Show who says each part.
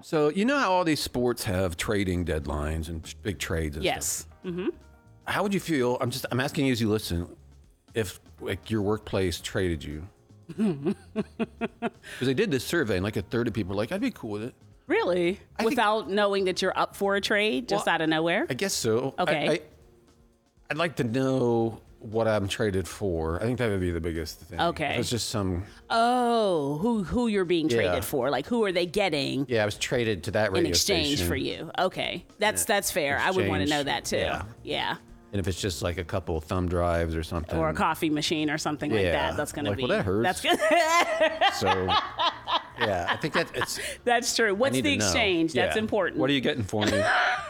Speaker 1: So you know how all these sports have trading deadlines and big trades and
Speaker 2: Yes.
Speaker 1: stuff? How would you feel? I'm asking you as you listen, if like your workplace traded you. Because they did this survey and like a third of people were like, I'd be cool with it.
Speaker 2: Really? Without knowing that you're up for a trade, just out of nowhere?
Speaker 1: I guess so.
Speaker 2: Okay.
Speaker 1: I'd like to know what I'm traded for. I think that would be the biggest thing.
Speaker 2: Okay.
Speaker 1: If it's just some.
Speaker 2: Oh, who you're being
Speaker 1: Yeah.
Speaker 2: traded for? Like, who are they getting
Speaker 1: Yeah, I was traded to that radio
Speaker 2: in exchange
Speaker 1: station.
Speaker 2: for you? Okay, that's fair. I would want to
Speaker 1: Exchange,
Speaker 2: know that too.
Speaker 1: yeah.
Speaker 2: Yeah.
Speaker 1: And if it's just like a couple thumb drives or something.
Speaker 2: Or a coffee machine or something like
Speaker 1: Yeah.
Speaker 2: that. That's going to
Speaker 1: Like,
Speaker 2: be.
Speaker 1: well, that hurts.
Speaker 2: That's good.
Speaker 1: So, yeah, I think that it's.
Speaker 2: That's true.
Speaker 1: I
Speaker 2: What's
Speaker 1: need
Speaker 2: the
Speaker 1: to know.
Speaker 2: exchange? That's
Speaker 1: Yeah.
Speaker 2: important.
Speaker 1: What are you getting for me?